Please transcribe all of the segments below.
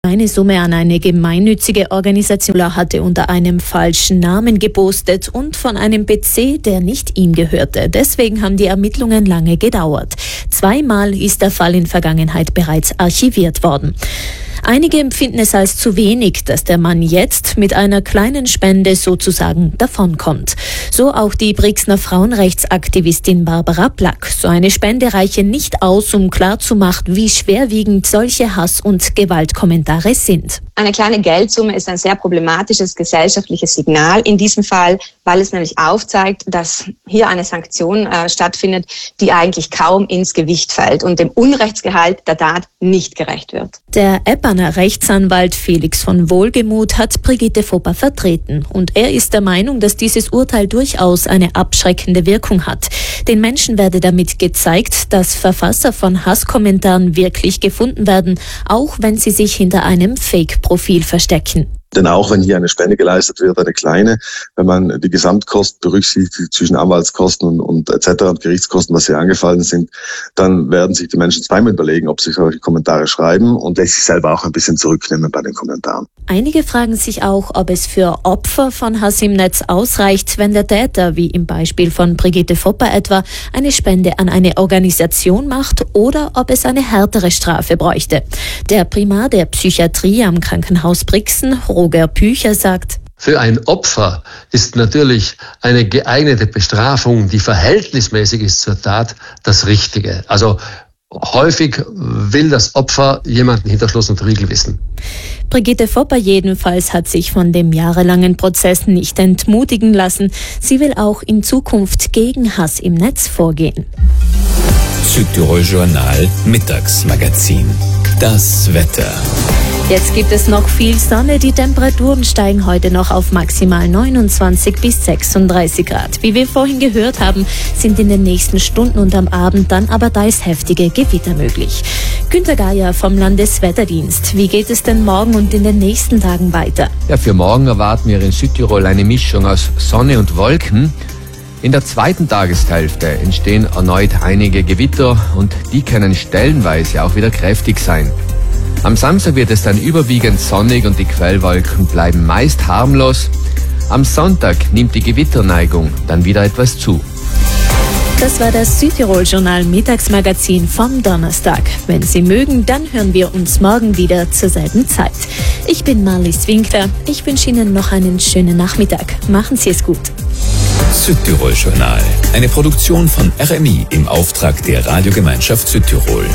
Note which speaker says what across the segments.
Speaker 1: Eine Summe an eine gemeinnützige Organisation hatte unter einem falschen Namen gepostet und von einem PC, der nicht ihm gehörte. Deswegen haben die Ermittlungen lange gedauert. 2-mal ist der Fall in Vergangenheit bereits archiviert worden. Einige empfinden es als zu wenig, dass der Mann jetzt mit einer kleinen Spende sozusagen davonkommt. So auch die Brixner Frauenrechtsaktivistin Barbara Plack. So eine Spende reiche nicht aus, um klarzumachen, wie schwerwiegend solche Hass- und Gewaltkommentare sind.
Speaker 2: Eine kleine Geldsumme ist ein sehr problematisches gesellschaftliches Signal in diesem Fall, weil es nämlich aufzeigt, dass hier eine Sanktion stattfindet, die eigentlich kaum ins Gewicht fällt und dem Unrechtsgehalt der Tat nicht gerecht wird.
Speaker 1: Der Epperner Rechtsanwalt Felix von Wohlgemuth hat Brigitte Fopper vertreten und er ist der Meinung, dass dieses Urteil durchaus eine abschreckende Wirkung hat. Den Menschen werde damit gezeigt, dass Verfasser von Hasskommentaren wirklich gefunden werden, auch wenn sie sich hinter einem Fake-Profil verstecken.
Speaker 3: Denn auch wenn hier eine Spende geleistet wird, eine kleine, wenn man die Gesamtkosten berücksichtigt zwischen Anwaltskosten und etc. und Gerichtskosten, was hier angefallen sind, dann werden sich die Menschen zweimal überlegen, ob sie solche Kommentare schreiben und sich selber auch ein bisschen zurücknehmen bei den Kommentaren.
Speaker 1: Einige fragen sich auch, ob es für Opfer von Hass im Netz ausreicht, wenn der Täter, wie im Beispiel von Brigitte Fopper etwa, eine Spende an eine Organisation macht oder ob es eine härtere Strafe bräuchte. Der Primar der Psychiatrie am Krankenhaus Brixen, Roger Pücher, sagt:
Speaker 4: Für ein Opfer ist natürlich eine geeignete Bestrafung, die verhältnismäßig ist zur Tat, das Richtige. Also häufig will das Opfer jemanden hinter Schloss und Riegel wissen.
Speaker 1: Brigitte Fopper jedenfalls hat sich von dem jahrelangen Prozess nicht entmutigen lassen. Sie will auch in Zukunft gegen Hass im Netz vorgehen.
Speaker 5: Südtirol Journal Mittagsmagazin. Das Wetter.
Speaker 1: Jetzt gibt es noch viel Sonne. Die Temperaturen steigen heute noch auf maximal 29 bis 36 Grad. Wie wir vorhin gehört haben, sind in den nächsten Stunden und am Abend dann aber teils heftige Gewitter möglich. Günter Geier vom Landeswetterdienst. Wie geht es denn morgen und in den nächsten Tagen weiter?
Speaker 6: Ja, für morgen erwarten wir in Südtirol eine Mischung aus Sonne und Wolken. In der zweiten Tageshälfte entstehen erneut einige Gewitter und die können stellenweise auch wieder kräftig sein. Am Samstag wird es dann überwiegend sonnig und die Quellwolken bleiben meist harmlos. Am Sonntag nimmt die Gewitterneigung dann wieder etwas zu.
Speaker 1: Das war das Südtirol-Journal Mittagsmagazin vom Donnerstag. Wenn Sie mögen, dann hören wir uns morgen wieder zur selben Zeit. Ich bin Marlies Winkler. Ich wünsche Ihnen noch einen schönen Nachmittag. Machen Sie es gut.
Speaker 5: Südtirol Journal, eine Produktion von RMI im Auftrag der Radiogemeinschaft Südtirol.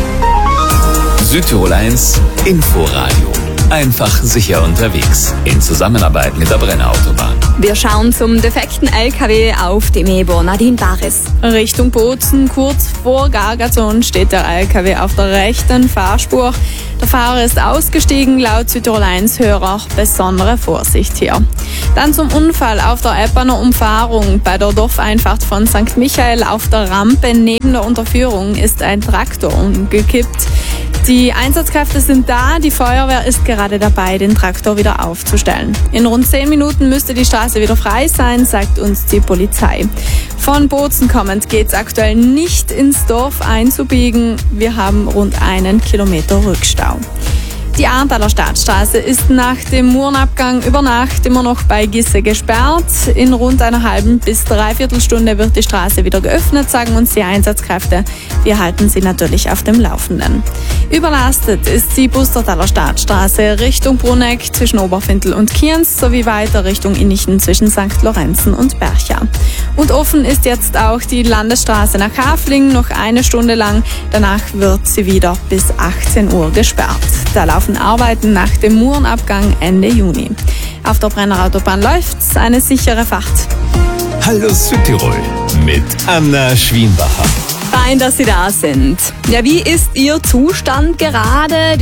Speaker 5: Südtirol 1 Inforadio. Einfach sicher unterwegs. In Zusammenarbeit mit der Brenner Autobahn.
Speaker 7: Wir schauen zum defekten LKW auf dem E-Bohr Nadine Baris.
Speaker 8: Richtung Bozen, kurz vor Gargazon, steht der LKW auf der rechten Fahrspur. Der Fahrer ist ausgestiegen, laut Südtirol 1 Hörer besondere Vorsicht hier. Dann zum Unfall auf der Epperner Umfahrung. Bei der Dorfeinfahrt von St. Michael auf der Rampe neben der Unterführung ist ein Traktor umgekippt. Die Einsatzkräfte sind da, die Feuerwehr ist gerade dabei, den Traktor wieder aufzustellen. In rund 10 Minuten müsste die Straße wieder frei sein, sagt uns die Polizei. Von Bozen kommend geht es aktuell nicht ins Dorf einzubiegen. Wir haben rund 1 Kilometer Rückstau. Die Ahrenthaler Staatsstraße ist nach dem Murenabgang über Nacht immer noch bei Gisse gesperrt. In rund einer halben bis dreiviertel Stunde wird die Straße wieder geöffnet, sagen uns die Einsatzkräfte. Wir halten Sie natürlich auf dem Laufenden. Überlastet ist die Bustertaler Staatsstraße Richtung Bruneck zwischen Oberfintel und Kienz sowie weiter Richtung Innichen zwischen St. Lorenzen und Bercha. Und offen ist jetzt auch die Landesstraße nach Hafling noch 1 Stunde lang. Danach wird sie wieder bis 18 Uhr gesperrt. Da laufen Arbeiten nach dem Murenabgang Ende Juni. Auf der Brenner Autobahn läuft's, eine sichere Fahrt.
Speaker 5: Hallo Südtirol mit Anna Schwienbacher.
Speaker 7: Fein, dass Sie da sind. Ja, wie ist Ihr Zustand gerade?